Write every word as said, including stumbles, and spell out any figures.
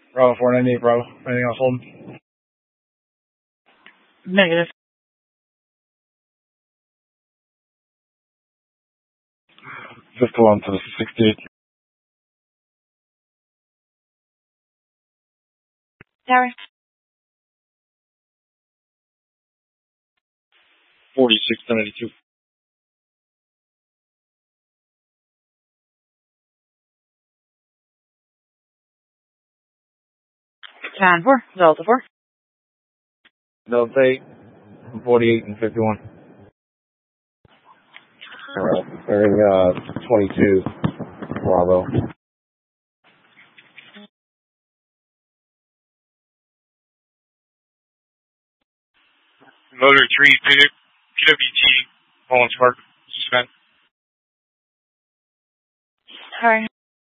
Bravo four ninety-eight, Bravo. Anything else holding? Negative. fifty one to the sixty-eight. Tower. forty-six to ninety-two. Tan four. Delta four. Delta eight. forty-eight and fifty-one. Alright, bearing uh, twenty-two, Bravo. Motor three, P W T, Owens Park, suspend. Tower.